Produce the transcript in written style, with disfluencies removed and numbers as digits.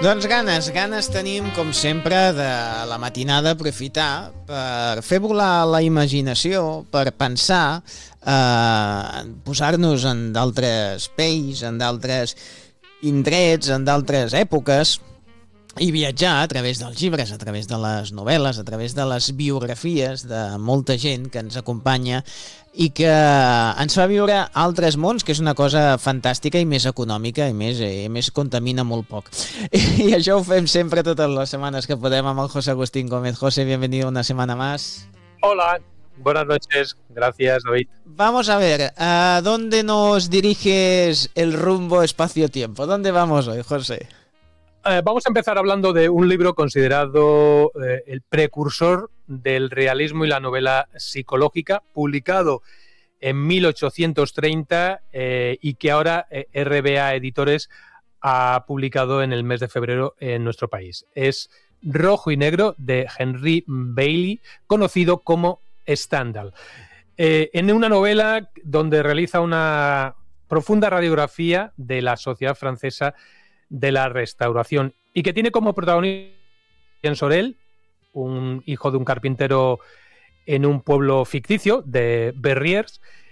Doncs ganes tenim, com sempre, de la matinada aprofitar per fer volar la imaginació, per pensar, posar-nos en d'altres pells, en d'altres indrets, en d'altres èpoques, i viatjar a través dels llibres, a través de les novel·les, a través de les biografies de molta gent que ens acompanya i que ens fa viure altres mons, que és una cosa fantàstica i més econòmica i més contamina molt poc. I això ho fem sempre totes les setmanes que podem amb el José Agustín Gómez. José, bienvenido una semana más. Hola, buenas noches. Gracias, David. Vamos a ver, ¿a dónde nos diriges el rumbo espacio-tiempo? ¿Dónde vamos hoy, José? Vamos a empezar hablando de un libro considerado el precursor del realismo y la novela psicológica, publicado en 1830 y que ahora RBA Editores ha publicado en el mes de febrero en nuestro país. Es Rojo y Negro, de Henry Bailey, conocido como Stendhal. En una novela donde realiza una profunda radiografía de la sociedad francesa de la Restauración y que tiene como protagonista Jean Sorel, un hijo de un carpintero en un pueblo ficticio de Verrières,